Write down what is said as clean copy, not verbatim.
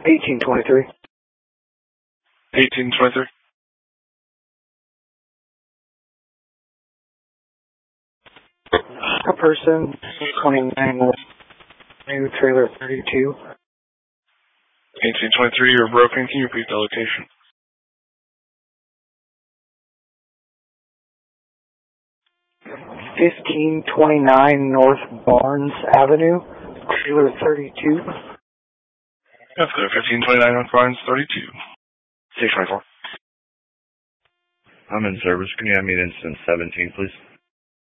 1823. 1823. A person, 29 new trailer 32. 1823, you're broken. Can you repeat the location? $1529 North Barnes Avenue, trailer 32. That's good. 1529 North Barnes, 32. 624. I'm in service. Can you have me at instance 17, please?